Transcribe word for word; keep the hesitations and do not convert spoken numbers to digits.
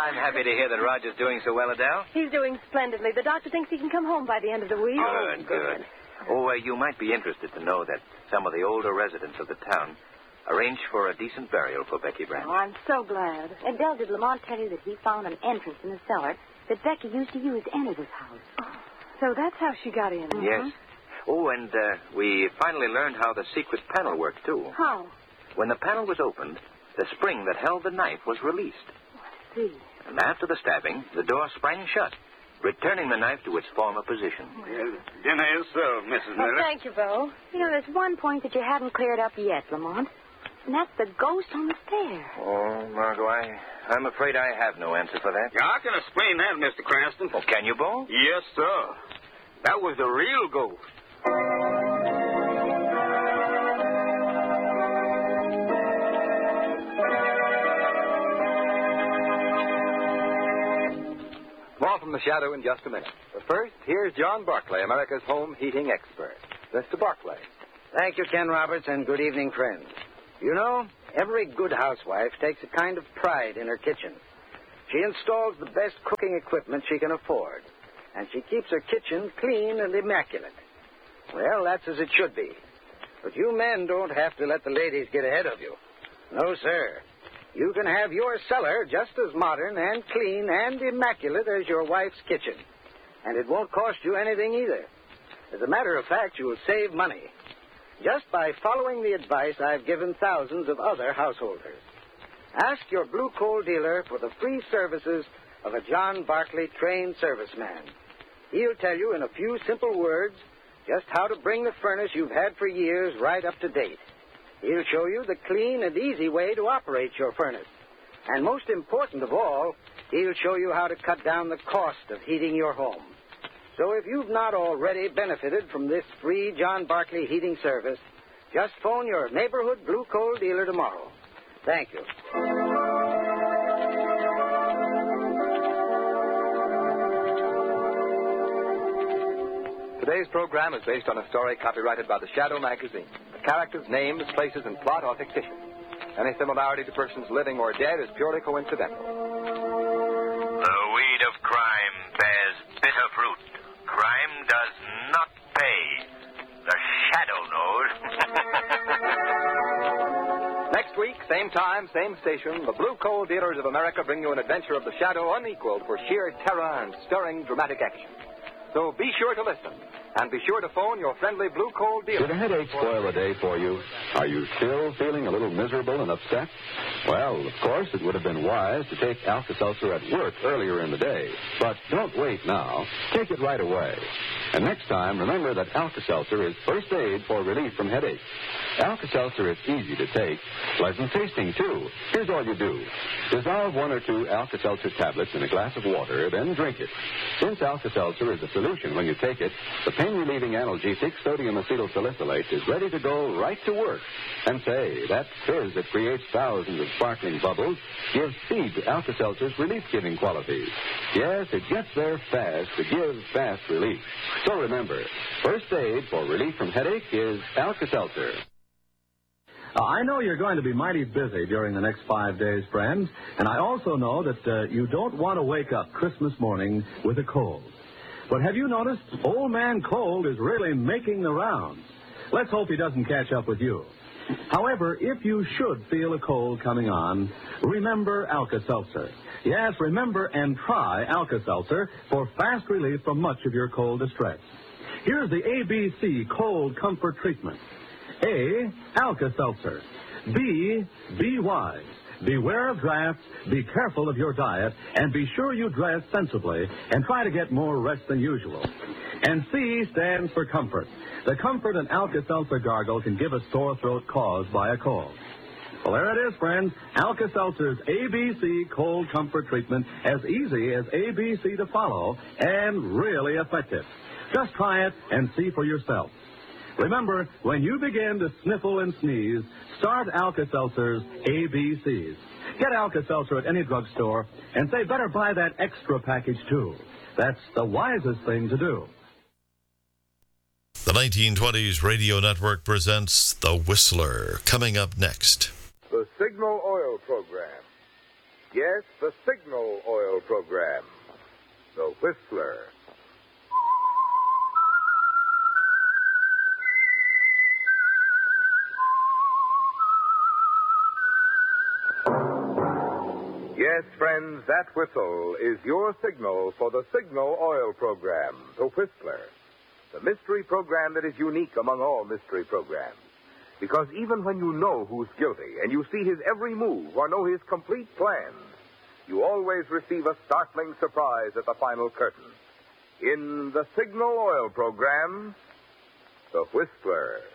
I'm happy to hear that Roger's doing so well, Adele. He's doing splendidly. The doctor thinks he can come home by the end of the week. Good, good. Oh, uh, you might be interested to know that some of the older residents of the town arranged for a decent burial for Becky Brand. Oh, I'm so glad. Adele, did Lamont tell you that he found an entrance in the cellar that Becky used to use to enter this house? Oh, so that's how she got in. Yes. Huh? Oh, and uh, we finally learned how the secret panel worked, too. How? When the panel was opened, the spring that held the knife was released. Oh, I see. And after the stabbing, the door sprang shut, returning the knife to its former position. Well, dinner is served, Missus Well, Miller. thank you, Bo. You know, there's one point that you haven't cleared up yet, Lamont. And that's the ghost on the stair. Oh, Margot, I, I'm afraid I have no answer for that. Yeah, I can explain that, Mister Cranston. Oh, can you, Bo? Yes, sir. That was the real ghost. More from the Shadow in just a minute. But first, here's John Barclay, America's home heating expert. Mister Barclay. Thank you, Ken Roberts, and good evening, friends. You know, every good housewife takes a kind of pride in her kitchen. She installs the best cooking equipment she can afford, and she keeps her kitchen clean and immaculate. Well, that's as it should be. But you men don't have to let the ladies get ahead of you. No, sir. You can have your cellar just as modern and clean and immaculate as your wife's kitchen. And it won't cost you anything either. As a matter of fact, you will save money just by following the advice I've given thousands of other householders. Ask your Blue Coal dealer for the free services of a John Barclay trained serviceman. He'll tell you in a few simple words just how to bring the furnace you've had for years right up to date. He'll show you the clean and easy way to operate your furnace. And most important of all, he'll show you how to cut down the cost of heating your home. So if you've not already benefited from this free John Barclay heating service, just phone your neighborhood Blue Coal dealer tomorrow. Thank you. Today's program is based on a story copyrighted by the Shadow magazine. The characters, names, places, and plot are fictitious. Any similarity to persons living or dead is purely coincidental. The weed of crime bears bitter fruit. Crime does not pay. The Shadow knows. Next week, same time, same station, the Blue Coal Dealers of America bring you an adventure of the Shadow unequaled for sheer terror and stirring dramatic action. So be sure to listen, and be sure to phone your friendly Blue Coal dealer. Did a headache spoil a day for you? Are you still feeling a little miserable and upset? Well, of course, it would have been wise to take Alka-Seltzer at work earlier in the day. But don't wait now. Take it right away. And next time, remember that Alka-Seltzer is first aid for relief from headache. Alka-Seltzer is easy to take, pleasant tasting, too. Here's all you do. Dissolve one or two Alka-Seltzer tablets in a glass of water, then drink it. Since Alka-Seltzer is a solution when you take it, the pain-relieving analgesic sodium acetylsalicylate is ready to go right to work. And say, that fizz that creates thousands of sparkling bubbles gives speed to Alka-Seltzer's relief-giving qualities. Yes, it gets there fast to give fast relief. So remember, first aid for relief from headache is Alka-Seltzer. Uh, I know you're going to be mighty busy during the next five days, friends, and I also know that uh, you don't want to wake up Christmas morning with a cold. But have you noticed Old Man Cold is really making the rounds? Let's hope he doesn't catch up with you. However, if you should feel a cold coming on, remember Alka-Seltzer. Yes, remember and try Alka-Seltzer for fast relief from much of your cold distress. Here's the A B C Cold Comfort Treatment. A, Alka-Seltzer. B, be wise. Beware of drafts, be careful of your diet, and be sure you dress sensibly and try to get more rest than usual. And C stands for comfort. The comfort an Alka-Seltzer gargle can give a sore throat caused by a cold. Well, there it is, friends. Alka-Seltzer's A B C Cold Comfort Treatment, as easy as A B C to follow and really effective. Just try it and see for yourself. Remember, when you begin to sniffle and sneeze, start Alka-Seltzer's A B Cs. Get Alka-Seltzer at any drugstore and say better buy that extra package, too. That's the wisest thing to do. The nineteen twenties Radio Network presents The Whistler, coming up next. The Signal Oil Program. Yes, the Signal Oil Program. The Whistler. Yes, friends, that whistle is your signal for the Signal Oil Program, the Whistler. The mystery program that is unique among all mystery programs. Because even when you know who's guilty and you see his every move or know his complete plans, you always receive a startling surprise at the final curtain. In the Signal Oil Program, the Whistler.